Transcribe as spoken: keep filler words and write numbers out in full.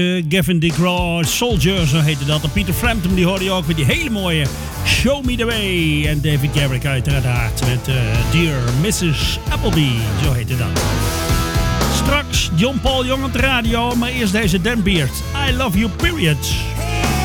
Uh, Gavin DeGraw, Soldier, zo heette dat. En Peter Frampton, die hoorde je ook met die hele mooie Show Me The Way. En David Garrick uiteraard met uh, Dear missus Appleby, zo heette dat. Straks John Paul Young op de radio, maar eerst deze Dan Beard. I Love You, period.